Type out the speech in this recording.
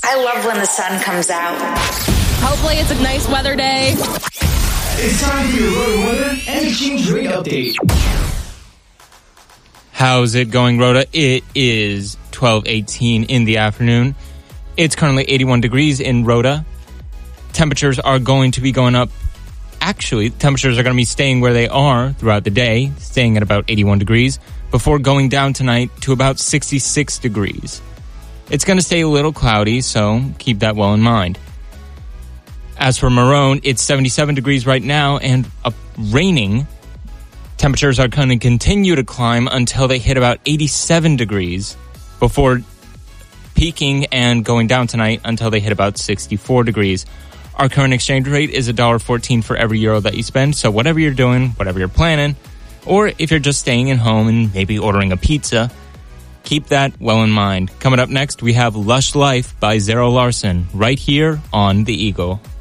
I love when the sun comes out. Hopefully it's a nice weather day. It's time for your Rhoda weather and exchange rate update. How's it going, Rhoda? It is 12:18 in the afternoon. It's currently 81 degrees in Rhoda. Temperatures are going to be going up. Actually, temperatures are going to be staying where they are throughout the day, staying at about 81 degrees, before going down tonight to about 66 degrees. It's going to stay a little cloudy, so keep that well in mind. As for Marone, it's 77 degrees right now and raining. Temperatures are going to continue to climb until they hit about 87 degrees before peaking and going down tonight until they hit about 64 degrees. Our current exchange rate is $1.14 for every euro that you spend. So whatever you're doing, whatever you're planning, or if you're just staying at home and maybe ordering a pizza, keep that well in mind. Coming up next, we have Lush Life by Zero Larson right here on The Eagle.